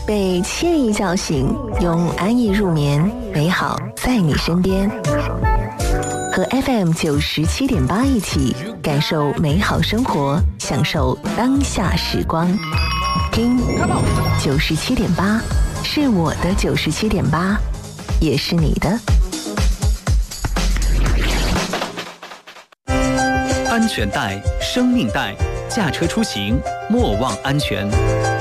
被惬意叫醒，用安逸入眠，美好在你身边。和 FM97.8一起感受美好生活，享受当下时光。听97.8，是我的97.8，也是你的。 安全带，生命带，驾车出行莫忘安全。